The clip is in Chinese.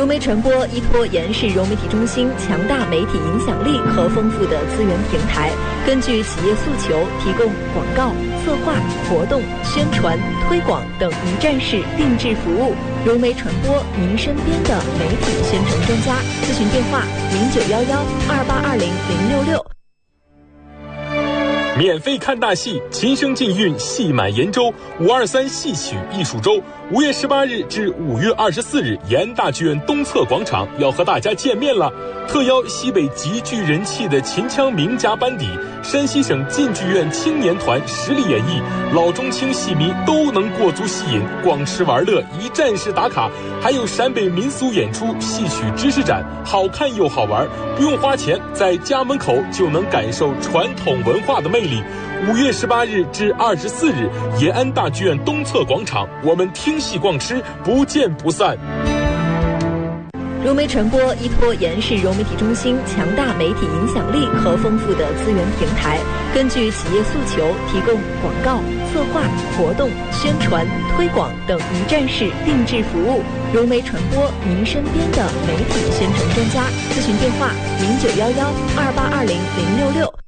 融媒传播依托延世融媒体中心强大媒体影响力和丰富的资源平台，根据企业诉求提供广告、策划、活动、宣传、推广等一站式定制服务。融媒传播，您身边的媒体宣传专家。咨询电话：091128200666。 免费看大戏，琴声禁韵，戏满延州523戏曲艺术周，5月18日至5月24日，延安大剧院东侧广场要和大家见面了。特邀西北极具人气的秦腔名家班底，山西省晋剧院青年团实力演绎，老中青戏迷都能过足戏瘾，逛吃玩乐，一站式打卡。还有陕北民俗演出、戏曲知识展，好看又好玩，不用花钱，在家门口就能感受传统文化的魅力。5月18日至24日，延安大剧院东侧广场，我们听戏逛吃，不见不散。 融媒传播依托延世融媒体中心强大媒体影响力和丰富的资源平台，根据企业诉求提供广告、策划、活动、宣传、推广等一站式定制服务。融媒传播，您身边的媒体宣传专家。咨询电话：091128200666。